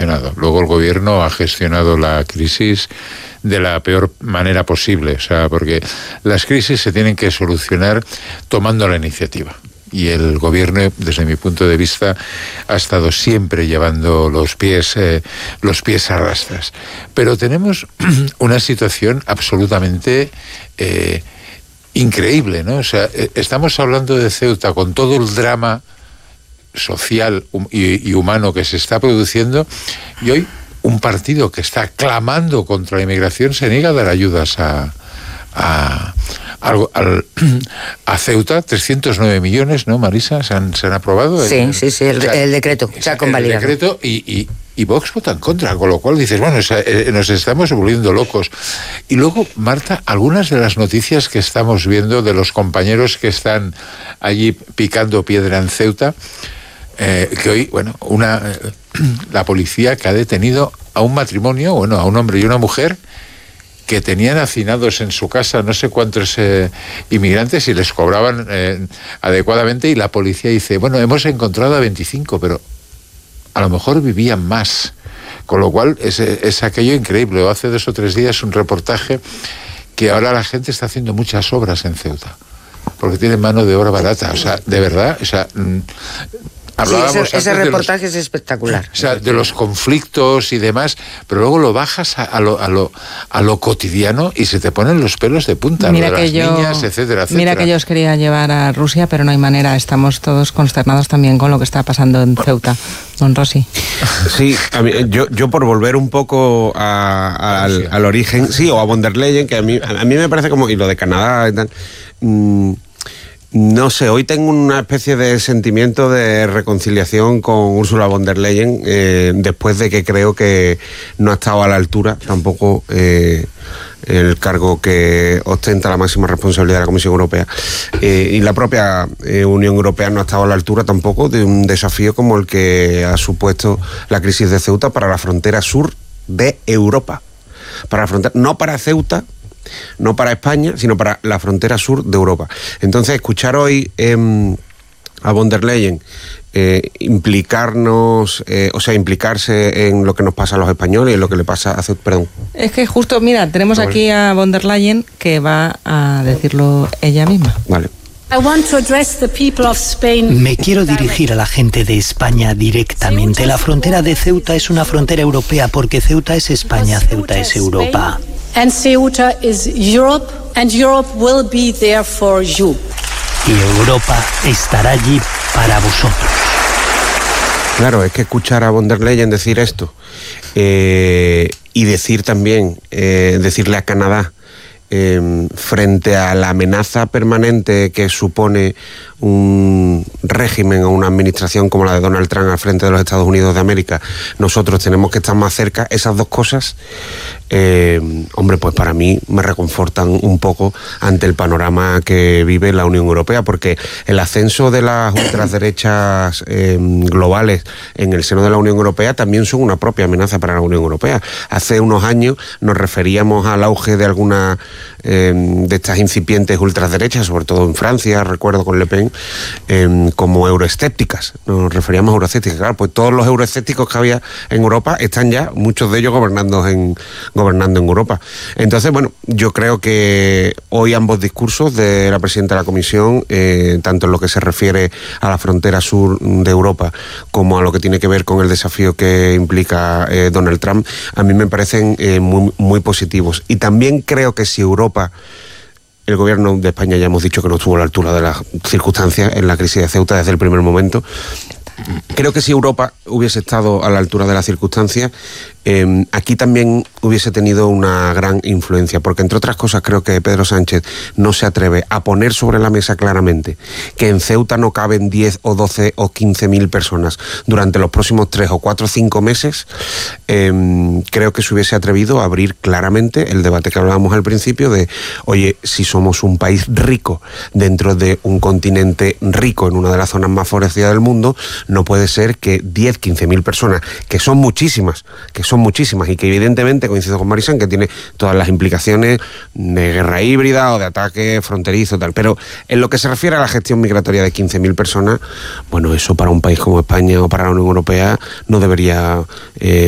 solucionado. Luego el gobierno ha gestionado la crisis de la peor manera posible, o sea, porque las crisis se tienen que solucionar tomando la iniciativa. Y el gobierno, desde mi punto de vista, ha estado siempre llevando los pies a rastras. Pero tenemos una situación absolutamente increíble, ¿no? O sea, estamos hablando de Ceuta con todo el drama social y humano que se está produciendo, y hoy un partido que está clamando contra la inmigración se niega a dar ayudas a Ceuta. 309 millones, ¿no, Marisa? ¿Se han aprobado? Sí, el decreto se ha convalidado. El decreto y Vox vota en contra, con lo cual dices, bueno, nos estamos volviendo locos. Y luego, Marta, algunas de las noticias que estamos viendo de los compañeros que están allí picando piedra en Ceuta, que hoy, bueno, la policía que ha detenido a un matrimonio, bueno, a un hombre y una mujer que tenían hacinados en su casa no sé cuántos inmigrantes y les cobraban adecuadamente, y la policía dice, bueno, hemos encontrado a 25, pero a lo mejor vivían más, con lo cual es aquello increíble. Hace 2 o 3 días un reportaje que ahora la gente está haciendo muchas obras en Ceuta porque tienen mano de obra barata, o sea, de verdad, o sea... Sí, ese reportaje es espectacular. O sea, de los conflictos y demás, pero luego lo bajas a lo cotidiano y se te ponen los pelos de punta. Mira lo de las niñas, etcétera, etcétera. Mira que yo os quería llevar a Rusia, pero no hay manera. Estamos todos consternados también con lo que está pasando en Ceuta. Don Rossi. Sí, yo por volver un poco al origen, sí, o a von der Leyen, que a mí me parece como, y lo de Canadá y tal... No sé, hoy tengo una especie de sentimiento de reconciliación con Ursula von der Leyen, después de que creo que no ha estado a la altura tampoco el cargo que ostenta la máxima responsabilidad de la Comisión Europea, y la propia Unión Europea no ha estado a la altura tampoco de un desafío como el que ha supuesto la crisis de Ceuta para la frontera sur de Europa, para la frontera, no para Ceuta, no para España, sino para la frontera sur de Europa. Entonces, escuchar hoy a von der Leyen implicarse en lo que nos pasa a los españoles y en lo que le pasa a Ceuta, perdón. Es que justo, mira, tenemos aquí a von der Leyen que va a decirlo ella misma. Vale. Me quiero dirigir a la gente de España directamente. La frontera de Ceuta es una frontera europea porque Ceuta es España, Ceuta es Europa. And Ceuta is Europe, and Europe will be there for you. Y Europa estará allí para vosotros. Claro, es que escuchar a von der Leyen decir esto y decir también, decirle a Canadá, frente a la amenaza permanente que supone un régimen o una administración como la de Donald Trump al frente de los Estados Unidos de América, nosotros tenemos que estar más cerca. Esas dos cosas, hombre, pues para mí me reconfortan un poco ante el panorama que vive la Unión Europea, porque el ascenso de las ultraderechas globales en el seno de la Unión Europea también son una propia amenaza para la Unión Europea. Hace unos años nos referíamos al auge de alguna de estas incipientes ultraderechas, sobre todo en Francia, recuerdo con Le Pen, como euroescépticas. Nos referíamos a euroescépticas. Claro, pues todos los euroescépticos que había en Europa están ya, muchos de ellos gobernando en Europa. Entonces, bueno, yo creo que hoy ambos discursos de la presidenta de la Comisión, tanto en lo que se refiere a la frontera sur de Europa como a lo que tiene que ver con el desafío que implica Donald Trump, a mí me parecen muy, muy positivos. Y también creo que si Europa, el gobierno de España ya hemos dicho que no estuvo a la altura de las circunstancias en la crisis de Ceuta desde el primer momento. Creo que si Europa hubiese estado a la altura de las circunstancias, aquí también hubiese tenido una gran influencia, porque entre otras cosas creo que Pedro Sánchez no se atreve a poner sobre la mesa claramente que en Ceuta no caben 10 o 12 o 15.000 personas durante los próximos 3 o 4 o 5 meses. Creo que se hubiese atrevido a abrir claramente el debate que hablábamos al principio de, oye, si somos un país rico dentro de un continente rico en una de las zonas más favorecidas del mundo, no puede ser que 10, 15.000 personas, que son muchísimas y que evidentemente, coincido con Marisán, que tiene todas las implicaciones de guerra híbrida o de ataque fronterizo, tal, pero en lo que se refiere a la gestión migratoria de 15.000 personas, bueno, eso para un país como España o para la Unión Europea no debería